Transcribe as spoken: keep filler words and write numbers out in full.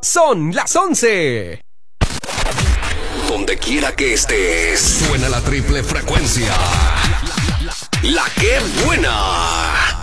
Son las once. Donde quiera que estés, suena la triple frecuencia.